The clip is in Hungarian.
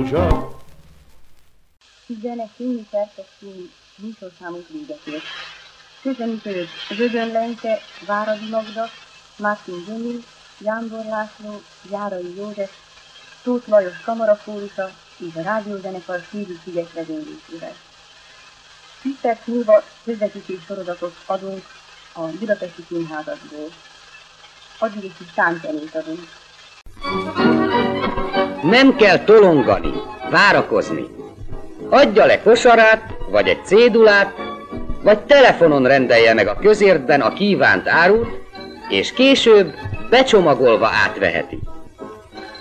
Rózsa. 11 perces műsorszámunk véget ért. Köszönjük őt Vödön Lenke, Váradi Magda, Mártin Zsömil, Jándor László, Járai József, Tóth Lajos kamarafórusa és a rádiózenekar Szűrű-sziget vezénylésével. 10 perc múlva közvetítés sorozatot adunk a Budapesti Színházakból. Addig egy kis tánczenét adunk. Nem kell tolongani, várakozni. Adja le kosarát, vagy egy cédulát, vagy telefonon rendelje meg a közértben a kívánt árut, és később becsomagolva átveheti.